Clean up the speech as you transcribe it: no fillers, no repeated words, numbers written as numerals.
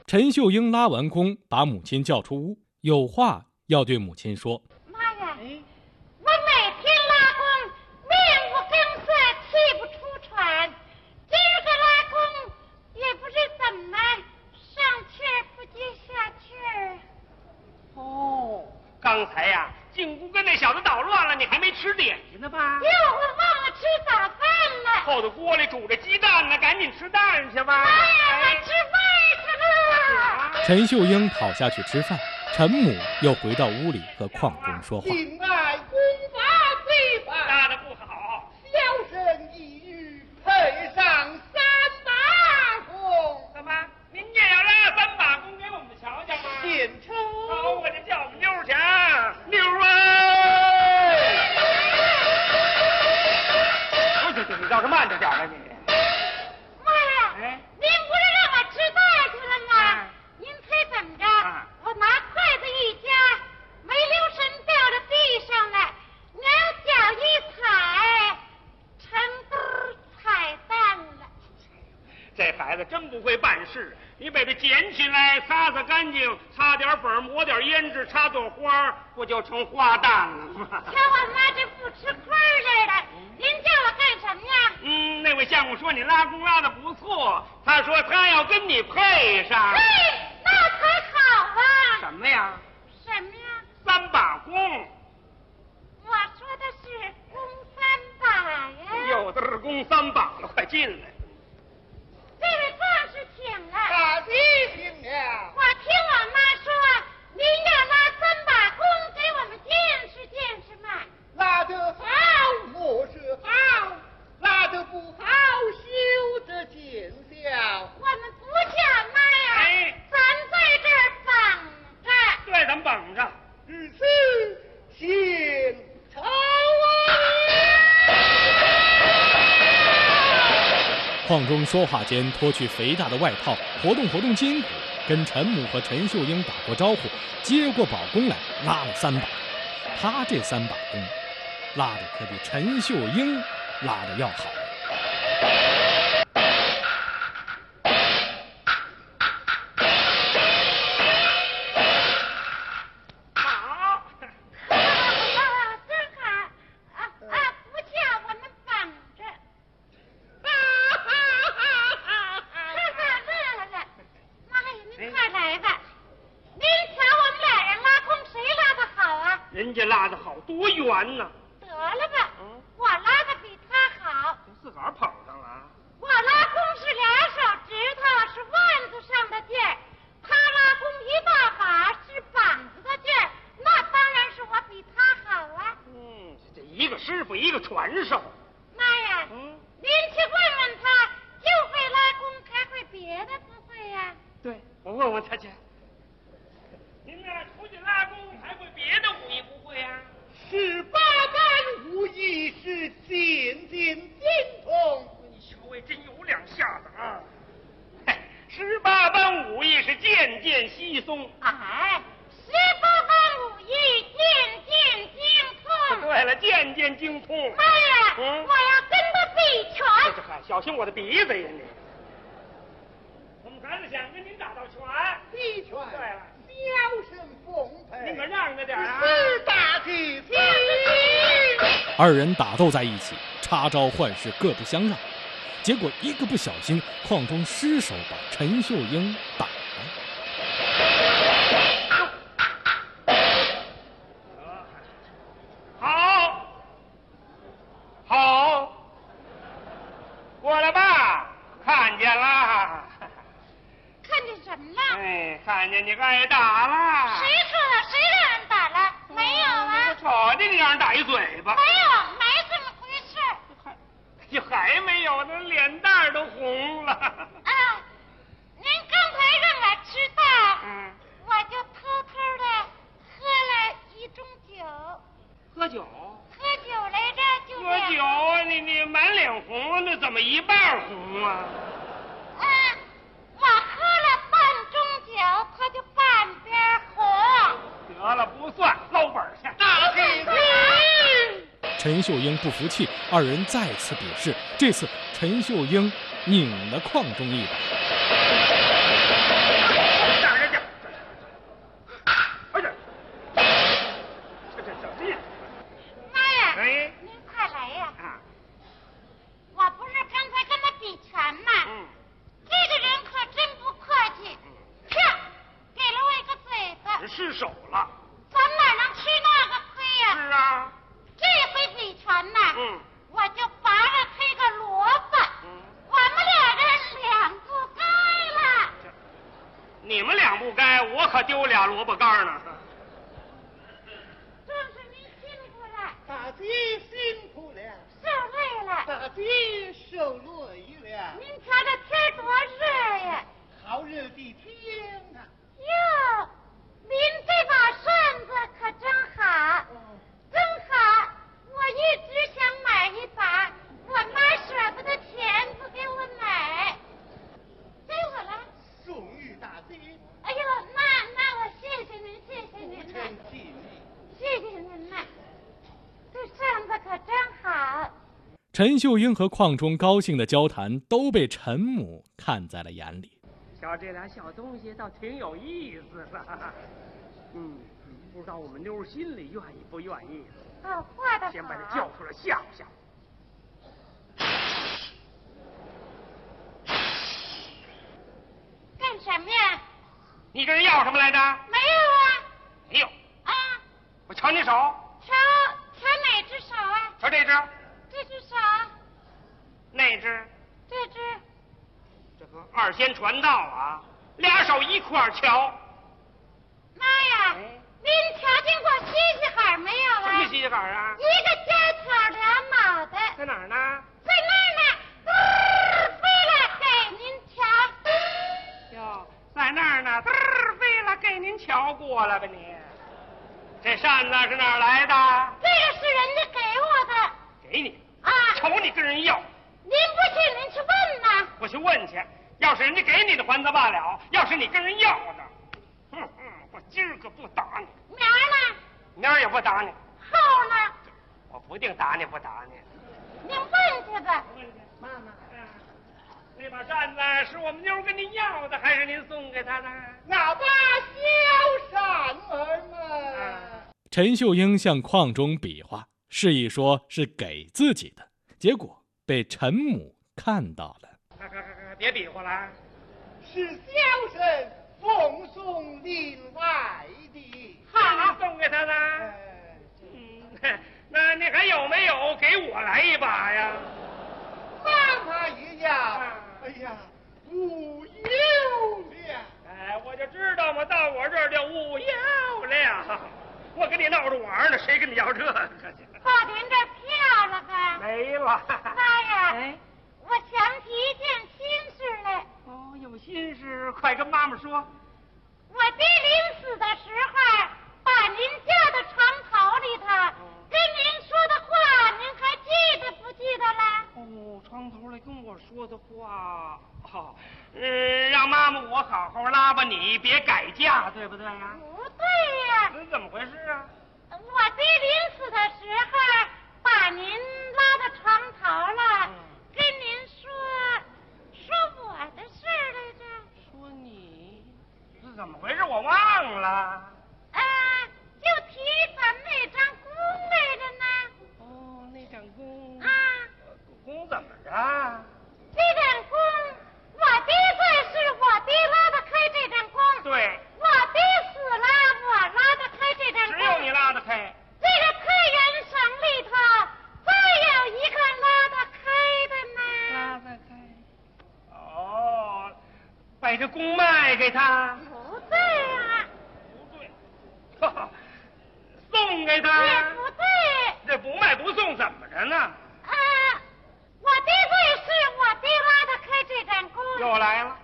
陈秀英拉完弓，把母亲叫出屋，有话要对母亲说。 妈呀，我每天拉弓，面无更色，气不出喘。今儿个拉弓，也不知怎么上气儿不接下气儿。 哦，刚才呀，进屋跟那小子捣乱了，你还没吃点心呢吧？ 哟，我忘了吃早饭了。 后头锅里煮着鸡蛋呢，赶紧吃蛋去吧。 妈呀，我吃饭去了。 陈秀英跑下去吃饭，陈母又回到屋里和邝中说话。 敬爱功法最法， 拉得不好， 小生一语配上3把弓。 怎么？您也要拉3把弓给我们瞧瞧吗？ 献丑。 好，我这叫我们妞儿去啊！妞儿啊！对，你倒是慢着点了你。 妈呀！ 哎， 您不是让我吃饭去了吗？您猜怎么着？我拿筷子一夹，没留神掉到地上了，两脚一踩，成兜踩蛋了。 这孩子真不会办事，你把它捡起来，擦擦干净，擦点粉，抹点胭脂，插朵花，不就成花旦了吗？ 瞧我妈这不吃亏似的，您叫我干什么呀？ 那位相公说你拉弓拉得不错，他说他要跟你配上。 嘿，那才好啊！ 什么呀什么呀 ？3把弓。 我说的是弓3把呀。 有的是弓3把了，快进来。 这位壮士请了。 大弟请了。 我听我妈说，您要拉3把弓给我们见识见识嘛。 拉得好，莫是好；拉得不好，休得见笑。 我们不叫妈呀， 哎咱在这儿绑着。 对，咱们绑着。 如此，献丑啊！ 邝中说话间脱去肥大的外套，活动活动筋骨，跟陈母和陈秀英打过招呼，接过宝弓来，拉了3把。他这3把弓，拉的可比陈秀英拉的要好。 好， 真好不叫我们绑着。乐了。妈呀，您快来吧。您瞧我们俩人拉弓，谁拉的好啊？ 人家拉得好，多圆呢。 得了吧，我拉的比他好。 自个儿捧上了。 我拉弓是2手指头，是腕子上的劲儿；他拉弓1大把，是膀子的劲儿。那当然是我比他好啊。 这一个师傅，一个传授。 妈呀，您去问问他，就会拉弓，还会别的不会呀？ 对，我问问他去。您呢，出去拉弓还会别的武艺不会啊 18般武艺是渐渐精通。 你小位真有两下子啊！18般武艺是渐渐稀松。 哎，18般武艺渐渐精通。 对了，渐渐精通。 妈呀，我要跟他比拳。 嗨，小心我的鼻子呀你！我们孩子想跟您打道拳。 比拳。 对了， 小生奉陪。 您可让着点啊！ 是大吉吉。 2人打斗在一起，插招换式，各不相让。结果一个不小心，邝中失手把陈秀英打了。 好，过来吧，看见了。 看见什么了？ 看见你挨打了。 谁说的？谁让人打了？没有啊。 我瞅见你让人打一嘴巴。 没有，没这么回事。 就还没有，那脸蛋都红了。 您刚才让我知道，我就偷偷的喝了1盅酒。 喝酒？ 喝酒来着，就喝酒啊！你满脸红，那怎么一半红啊？ 我喝了半盅酒，他就半边红。 得了，不算，捞本去。 大吉吉。 陈秀英不服气，2人再次比试。这次陈秀英拧了邝中一把。 手了。 咱哪能吃那个亏呀？ 是啊。 这回比拳呐，我就拔了他个萝卜。我们俩人两不该了。 你们两不该，我可丢俩萝卜干呢。 正是您辛苦了。 大姐辛苦了。 受累了。 大姐受累了。 您瞧这天多热呀！ 好热的天啊！ 哟，您这把扇子可真好，真好！我一直想买一把，我妈舍不得钱，不给我买。给我了。 送与大姐。 哎呦，那我谢谢您，谢谢您呐，谢谢您呐，这扇子可真好。 陈秀英和邝忠高兴的交谈都被陈母看在了眼里。 瞧这俩小东西倒挺有意思的。不知道我们妞心里愿意不愿意。 哦，画的好。 先把它叫出来吓唬吓唬。 干什么呀？ 你跟人要什么来着？ 没有啊。 没有。 啊。 我瞧你手。 瞧哪只手啊？ 瞧这只。 这只手。 那只。 这只。 这个二仙传道啊，俩手一块儿瞧。 妈呀！您瞧见过西西海没有啊？ 什么西西海啊？ 一个尖挑俩脑袋。 在哪儿呢？ 在那儿呢，飞了给您瞧。 哟，在那儿呢，飞了给您瞧过了吧你？这扇子是哪儿来的？ 这个是人家给我的。 给你啊？ 瞅你跟人要。 您不信，您去问呐。 我去问去，要是人家给你的还则罢了，要是你跟人要的，我今儿个不打你。 明儿呢？ 明儿也不打你。 后呢？ 我不定打你不打你。 您问去吧。 妈妈， 那把扇子是我们妞跟您要的，还是您送给她的？ 那把小扇儿嘛。 陈秀英向邝忠比划，示意说是给自己的，结果被陈母看到了。 别比划了， 是小生奉送另外的。 好，送给他的。那你还有没有给我来一把呀？ 妈妈也要。哎呀，无有了。 哎，我就知道嘛，到我这儿就无有了。我跟你闹着玩呢，谁跟你要这个去？ 报您这票了吧？ 没了。 妈呀！我想起一件心事来。 哦，有心事，快跟妈妈说。 我爹临死的时候，把您叫到床头里头，跟您说的话，您还记得不记得了？ 哦，床头来跟我说的话，让妈妈我好好拉吧你，别改嫁，对不对呀？ 不对呀。 这怎么回事啊？ 我爹临死的时候，把您拉到床头了，跟您说我的事儿来着。 说你是怎么回事？我忘了。 就提咱们那张弓来着呢。 哦，那张弓。弓怎么着？ 这张弓，我爹在世，我爹拉得开这张弓。 对。 我爹死了，我拉得开这张弓。 只有你拉得开。 这个太原省里头，再有一个拉得开的呢。 拉得开。哦，把这弓卖给他。 不对啊。 不对。送给他。 也不对。 这不卖不送怎么着呢？ 我爹在世，我爹拉得开这张弓。 又来了。